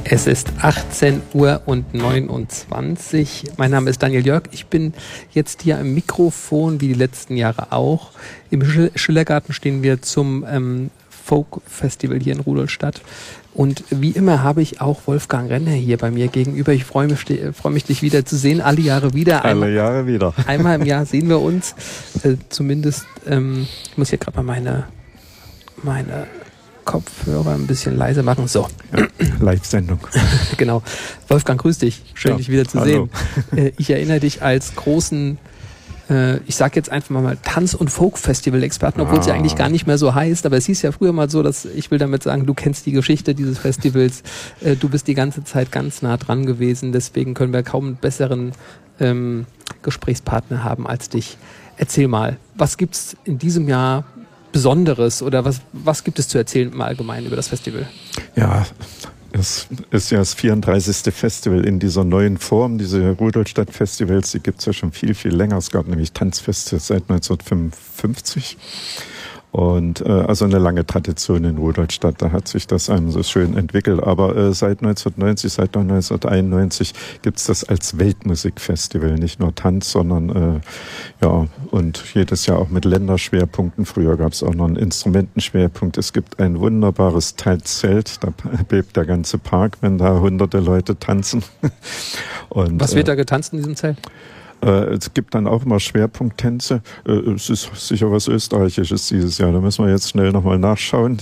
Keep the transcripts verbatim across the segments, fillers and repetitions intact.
Es ist achtzehn Uhr neunundzwanzig. Mein Name ist Daniel Jörg. Ich bin jetzt hier am Mikrofon, wie die letzten Jahre auch. Im Schillergarten stehen wir zum ähm, Folk-Festival hier in Rudolstadt. Und wie immer habe ich auch Wolfgang Renner hier bei mir gegenüber. Ich freue mich, freue mich, dich wieder zu sehen. Alle Jahre wieder. Einmal, Alle Jahre wieder. Einmal im Jahr sehen wir uns. Äh, zumindest, ähm, ich muss hier gerade mal meine, meine Kopfhörer ein bisschen leise machen. So. Ja, Live-Sendung. Genau. Wolfgang, grüß dich. Schön, ja, dich wieder zu hallo. sehen. Äh, ich erinnere dich als großen, äh, ich sage jetzt einfach mal Tanz- und Folk-Festival-Experten, obwohl es ah. ja eigentlich gar nicht mehr so heißt, aber es hieß ja früher mal so, dass ich will damit sagen, du kennst die Geschichte dieses Festivals, äh, du bist die ganze Zeit ganz nah dran gewesen, deswegen können wir kaum einen besseren ähm, Gesprächspartner haben als dich. Erzähl mal, was gibt's in diesem Jahr Besonderes oder was, was gibt es zu erzählen im Allgemeinen über das Festival? Ja, es ist ja das vierunddreißigste Festival in dieser neuen Form. Diese Rudolstadt-Festivals, die gibt es ja schon viel, viel länger. Es gab nämlich Tanzfeste seit neunzehnhundertfünfundfünfzig. Und äh, also eine lange Tradition in Rudolstadt, da hat sich das einem so schön entwickelt. Aber äh, seit neunzehnhundertneunzig, seit neunzehnhunderteinundneunzig gibt es das als Weltmusikfestival, nicht nur Tanz, sondern äh, ja, und jedes Jahr auch mit Länderschwerpunkten. Früher gab es auch noch einen Instrumentenschwerpunkt. Es gibt ein wunderbares Teilzelt, da bebt der ganze Park, wenn da hunderte Leute tanzen. Und, was wird äh, da getanzt in diesem Zelt? Es gibt dann auch immer Schwerpunkttänze. Es ist sicher was Österreichisches dieses Jahr. Da müssen wir jetzt schnell nochmal nachschauen.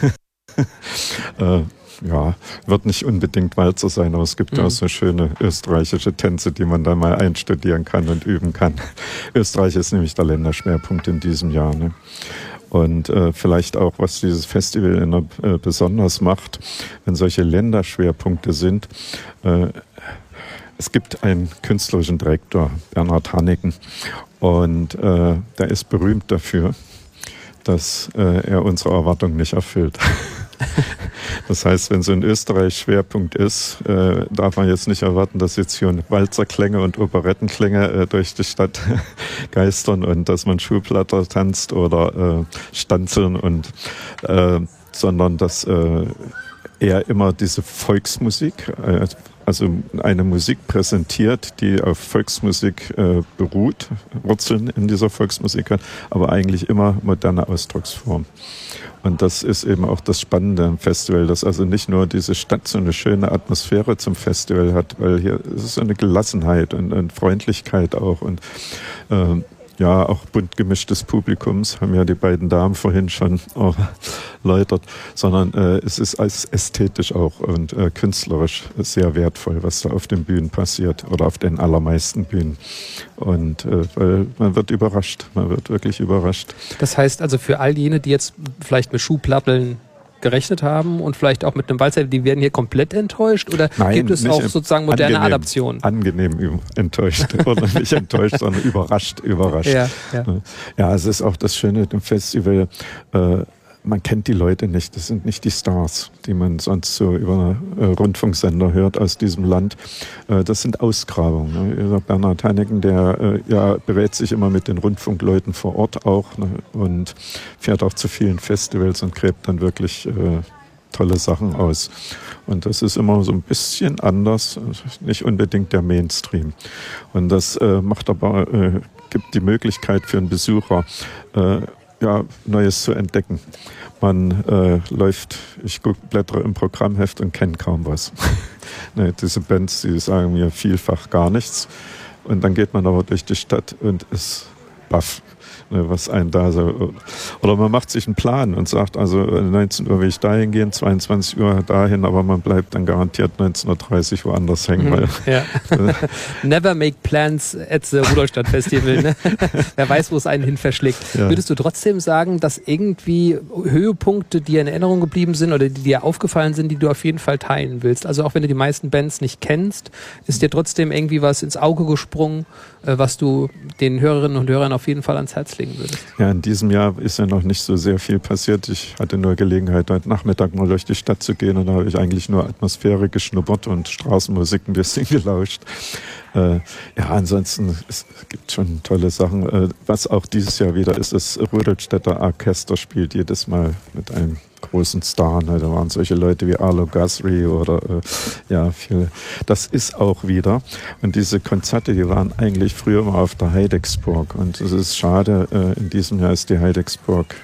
äh, ja, wird nicht unbedingt Walzer sein, aber es gibt mhm. auch so schöne österreichische Tänze, die man da mal einstudieren kann und üben kann. Österreich ist nämlich der Länderschwerpunkt in diesem Jahr. Ne? Und äh, vielleicht auch, was dieses Festival in der, äh, besonders macht, wenn solche Länderschwerpunkte sind. Äh, Es gibt einen künstlerischen Direktor, Bernhard Haneken, und äh, der ist berühmt dafür, dass äh, er unsere Erwartungen nicht erfüllt. Das heißt, wenn so ein Österreich-Schwerpunkt ist, äh, darf man jetzt nicht erwarten, dass jetzt hier Walzerklänge und Operettenklänge äh, durch die Stadt geistern und dass man Schuhplatter tanzt oder äh, Stanzeln, und, äh, sondern dass äh, er immer diese Volksmusik, äh, also eine Musik präsentiert, die auf Volksmusik äh, beruht, Wurzeln in dieser Volksmusik hat, aber eigentlich immer moderne Ausdrucksform. Und das ist eben auch das Spannende am Festival, dass also nicht nur diese Stadt so eine schöne Atmosphäre zum Festival hat, weil hier ist so eine Gelassenheit und, und Freundlichkeit auch und äh, ja, auch bunt gemischtes Publikums, haben ja die beiden Damen vorhin schon erläutert, sondern äh, es ist als ästhetisch auch und äh, künstlerisch sehr wertvoll, was da auf den Bühnen passiert oder auf den allermeisten Bühnen. Und äh, weil man wird überrascht, man wird wirklich überrascht. Das heißt also für all jene, die jetzt vielleicht mit Schuhplatteln gerechnet haben und vielleicht auch mit einem Walzer, die werden hier komplett enttäuscht oder Nein, gibt es auch sozusagen moderne angenehm, Adaptionen? Angenehm enttäuscht oder nicht enttäuscht, sondern überrascht, überrascht. Ja, ja. ja, es ist auch das Schöne im Festival, äh, man kennt die Leute nicht, das sind nicht die Stars, die man sonst so über äh, Rundfunksender hört aus diesem Land. Äh, das sind Ausgrabungen. Ne? Bernhard Haneken, der äh, ja, berät sich immer mit den Rundfunkleuten vor Ort auch, ne? Und fährt auch zu vielen Festivals und gräbt dann wirklich äh, tolle Sachen aus. Und das ist immer so ein bisschen anders, nicht unbedingt der Mainstream. Und das äh, macht aber, äh, gibt die Möglichkeit für einen Besucher, äh, ja, Neues zu entdecken. Man äh, läuft, ich guck, blättere im Programmheft und kenne kaum was. Ne, diese Bands, die sagen mir vielfach gar nichts. Und dann geht man aber durch die Stadt und ist baff, ne, was einen da so... Oder man macht sich einen Plan und sagt, also neunzehn Uhr will ich dahin gehen, zweiundzwanzig Uhr dahin, aber man bleibt dann garantiert neunzehn Uhr dreißig woanders hängen. Weil, ja. Never make plans at the Rudolstadt Festival. Ne? Wer weiß, wo es einen hin verschlägt. Ja. Würdest du trotzdem sagen, dass irgendwie Höhepunkte, die in Erinnerung geblieben sind oder die dir aufgefallen sind, die du auf jeden Fall teilen willst? Also auch wenn du die meisten Bands nicht kennst, ist dir trotzdem irgendwie was ins Auge gesprungen, was du den Hörerinnen und Hörern auf jeden Fall ans Herz legen würdest? Ja, in diesem Jahr ist ja noch nicht so sehr viel passiert. Ich hatte nur Gelegenheit, heute Nachmittag mal durch die Stadt zu gehen und da habe ich eigentlich nur Atmosphäre geschnuppert und Straßenmusik ein bisschen gelauscht. Äh, ja, ansonsten es gibt schon tolle Sachen. Äh, was auch dieses Jahr wieder ist, das Rudolstädter Orchester spielt jedes Mal mit einem großen Star. Ne? Da waren solche Leute wie Arlo Guthrie oder äh, ja, viel. Das ist auch wieder. Und diese Konzerte, die waren eigentlich früher mal auf der Heidecksburg. Und es ist schade, äh, in diesem Jahr ist die Heidecksburg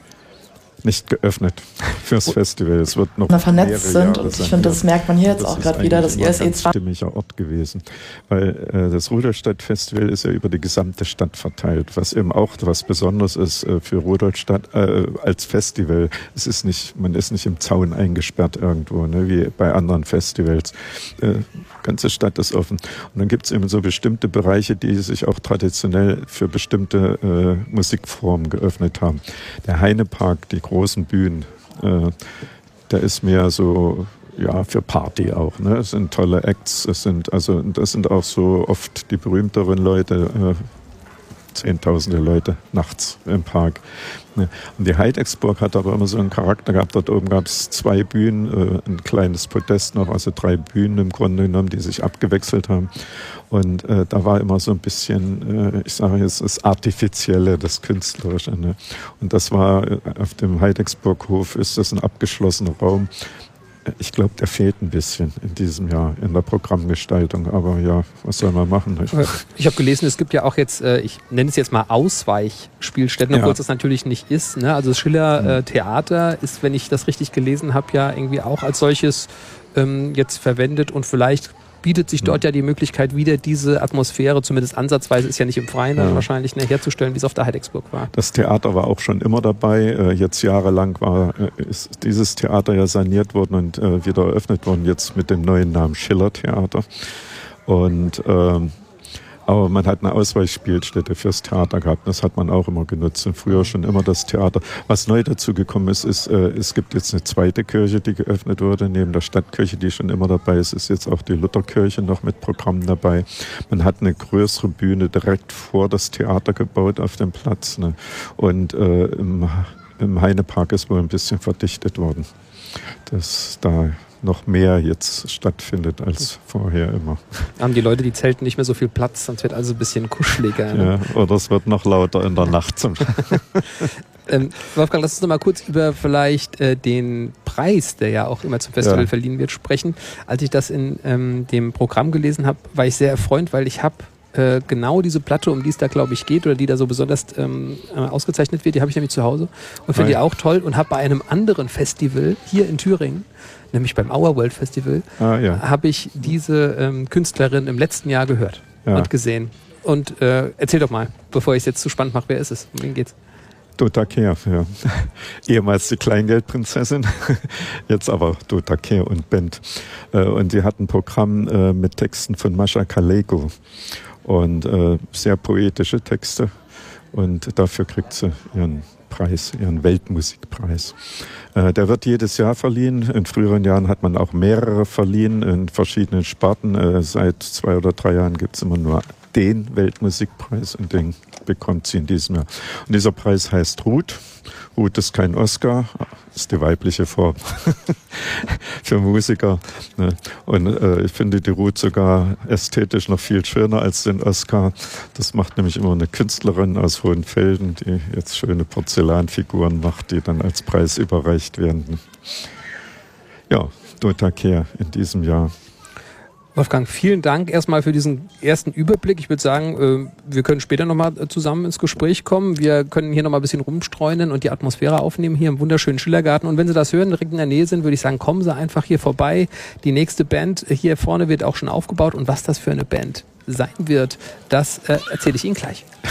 nicht geöffnet fürs Festival. Es wird noch vernetzt sind und ich finde, das merkt man hier jetzt auch gerade wieder, dass ihr es jetzt ein stimmiger Ort gewesen, weil äh, das Rudolstadt-Festival ist ja über die gesamte Stadt verteilt, was eben auch was Besonderes ist äh, für Rudolstadt äh, als Festival. Es ist nicht, man ist nicht im Zaun eingesperrt irgendwo, ne, wie bei anderen Festivals. Äh, ganze Stadt ist offen. Und dann gibt es eben so bestimmte Bereiche, die sich auch traditionell für bestimmte äh, Musikformen geöffnet haben. Der Heinepark, die großen Bühnen, äh, der ist mehr so, ja, für Party auch, ne? Es sind tolle Acts, es sind, also, das sind auch so oft die berühmteren Leute, äh, zehntausende Leute nachts im Park. Ne? Und die Heidecksburg hat aber immer so einen Charakter gehabt, dort oben gab es zwei Bühnen, äh, ein kleines Podest noch, also drei Bühnen im Grunde genommen, die sich abgewechselt haben. Und äh, da war immer so ein bisschen, äh, ich sage jetzt, das Artifizielle, das Künstlerische. Ne? Und das war, äh, auf dem Heidecksburghof ist das ein abgeschlossener Raum. Ich glaube, der fehlt ein bisschen in diesem Jahr in der Programmgestaltung. Aber ja, was soll man machen? Ich habe gelesen, es gibt ja auch jetzt, äh, ich nenne es jetzt mal Ausweichspielstätten, obwohl ja. es das natürlich nicht ist. Ne? Also das Schiller äh, Theater ist, wenn ich das richtig gelesen habe, ja irgendwie auch als solches ähm, jetzt verwendet und vielleicht bietet sich dort ja die Möglichkeit, wieder diese Atmosphäre, zumindest ansatzweise, ist ja nicht im Freien ja. wahrscheinlich, ne, herzustellen, wie es auf der Heidecksburg war. Das Theater war auch schon immer dabei. Jetzt jahrelang war ist dieses Theater ja saniert worden und äh, wieder eröffnet worden, jetzt mit dem neuen Namen Schiller Theater. Und ähm, aber man hat eine Ausweichspielstätte fürs Theater gehabt. Das hat man auch immer genutzt. Und früher schon immer das Theater. Was neu dazu gekommen ist, ist, äh, es gibt jetzt eine zweite Kirche, die geöffnet wurde. Neben der Stadtkirche, die schon immer dabei ist, ist jetzt auch die Lutherkirche noch mit Programmen dabei. Man hat eine größere Bühne direkt vor das Theater gebaut auf dem Platz. Ne? Und äh, im, im Heinepark ist wohl ein bisschen verdichtet worden. Das da noch mehr jetzt stattfindet als vorher immer. Haben die Leute, die zelten, nicht mehr so viel Platz, sonst wird also ein bisschen kuscheliger. Ne? Ja, oder es wird noch lauter in der Nacht. Zum ähm, Wolfgang, lass uns noch mal kurz über vielleicht äh, den Preis, der ja auch immer zum Festival ja. verliehen wird, sprechen. Als ich das in ähm, dem Programm gelesen habe, war ich sehr erfreut, weil ich habe äh, genau diese Platte, um die es da, glaube ich, geht oder die da so besonders ähm, ausgezeichnet wird, die habe ich nämlich zu Hause und finde die auch toll und habe bei einem anderen Festival hier in Thüringen, nämlich beim Our World Festival, ah, ja. habe ich diese ähm, Künstlerin im letzten Jahr gehört ja. und gesehen. Und äh, erzähl doch mal, bevor ich es jetzt zu spannend mache, wer ist es? Um wen geht's? Dota Kehr, ja. Ehemals die Kleingeldprinzessin, jetzt aber Dota Kehr und Band. Äh, und sie hat ein Programm äh, mit Texten von Mascha Kaleko und äh, sehr poetische Texte. Und dafür kriegt sie ihren Preis, ihren Weltmusikpreis. Äh, der wird jedes Jahr verliehen. In früheren Jahren hat man auch mehrere verliehen in verschiedenen Sparten. Äh, seit zwei oder drei Jahren gibt es immer nur den Weltmusikpreis und den bekommt sie in diesem Jahr. Und dieser Preis heißt Ruth. Ruth ist kein Oscar, ist die weibliche Form für Musiker. Und äh, ich finde die Ruth sogar ästhetisch noch viel schöner als den Oscar. Das macht nämlich immer eine Künstlerin aus Hohenfelden, die jetzt schöne Porzellanfiguren macht, die dann als Preis überreicht werden. Ja, Dota Kehr in diesem Jahr. Wolfgang, vielen Dank erstmal für diesen ersten Überblick. Ich würde sagen, wir können später nochmal zusammen ins Gespräch kommen. Wir können hier nochmal ein bisschen rumstreunen und die Atmosphäre aufnehmen hier im wunderschönen Schillergarten. Und wenn Sie das hören, direkt in der Nähe sind, würde ich sagen, kommen Sie einfach hier vorbei. Die nächste Band hier vorne wird auch schon aufgebaut. Und was das für eine Band sein wird, das äh, erzähle ich Ihnen gleich.